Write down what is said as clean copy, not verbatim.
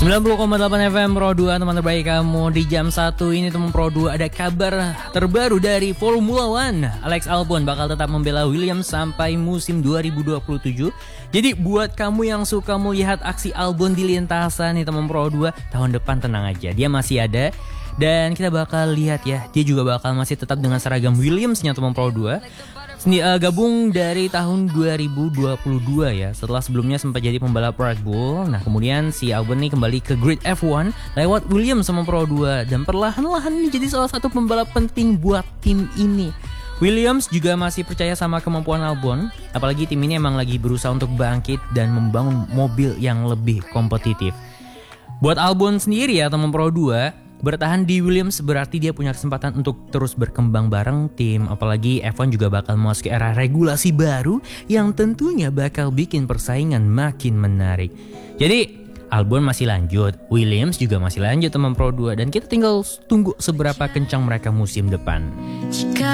90,8 FM Pro 2, teman terbaik kamu di jam 1 ini. Teman Pro 2, ada kabar terbaru dari Formula One. Alex Albon bakal tetap membela Williams sampai musim 2027. Jadi buat kamu yang suka melihat aksi Albon di lintasan nih teman Pro 2, tahun depan tenang aja, dia masih ada. Dan kita bakal lihat ya, dia juga bakal masih tetap dengan seragam Williams-nya teman Pro 2. Gabung dari tahun 2022 ya, setelah sebelumnya sempat jadi pembalap Red Bull. Nah kemudian si Albon nih kembali ke grid F1 lewat Williams sama Pro 2, dan perlahan-lahan ini jadi salah satu pembalap penting buat tim ini. Williams juga masih percaya sama kemampuan Albon, apalagi tim ini emang lagi berusaha untuk bangkit dan membangun mobil yang lebih kompetitif. Buat Albon sendiri ya teman Pro 2, bertahan di Williams berarti dia punya kesempatan untuk terus berkembang bareng tim. Apalagi F1 juga bakal memasuki era regulasi baru yang tentunya bakal bikin persaingan makin menarik. Jadi Albon masih lanjut, Williams juga masih lanjut teman Pro 2, dan kita tinggal tunggu seberapa kencang mereka musim depan.